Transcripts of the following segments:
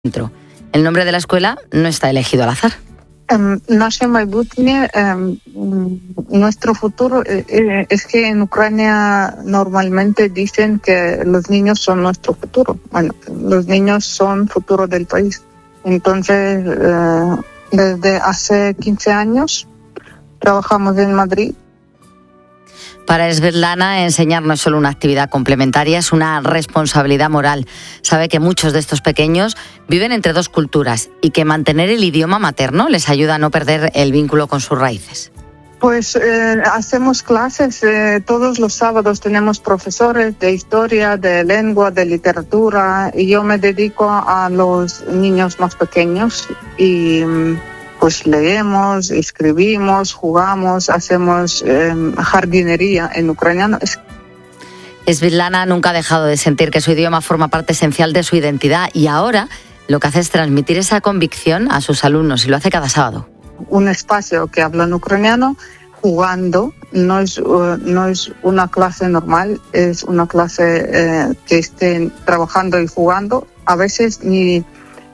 El nombre de la escuela no está elegido al azar. Наше майбутнє, nuestro futuro, es que en Ucrania normalmente dicen que los niños son nuestro futuro. Bueno, los niños son futuro del país. Entonces, desde hace 15 años trabajamos en Madrid. Para Svetlana, enseñar no es solo una actividad complementaria, es una responsabilidad moral. Sabe que muchos de estos pequeños viven entre dos culturas y que mantener el idioma materno les ayuda a no perder el vínculo con sus raíces. Pues hacemos clases todos los sábados, tenemos profesores de historia, de lengua, de literatura, y yo me dedico a los niños más pequeños y pues leemos, escribimos, jugamos, hacemos jardinería en ucraniano. Svetlana nunca ha dejado de sentir que su idioma forma parte esencial de su identidad y ahora lo que hace es transmitir esa convicción a sus alumnos y lo hace cada sábado. Un espacio que habla en ucraniano jugando, no es una clase normal, es una clase que estén trabajando y jugando. A veces ni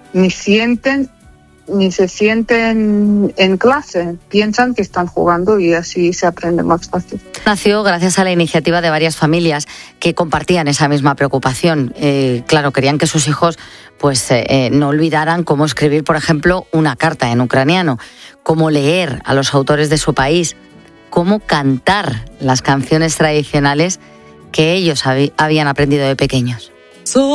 se sienten en clase, piensan que están jugando y así se aprende más fácil. Nació gracias a la iniciativa de varias familias que compartían esa misma preocupación. Claro, querían que sus hijos no olvidaran cómo escribir, por ejemplo, una carta en ucraniano, cómo leer a los autores de su país, cómo cantar las canciones tradicionales que ellos habían aprendido de pequeños.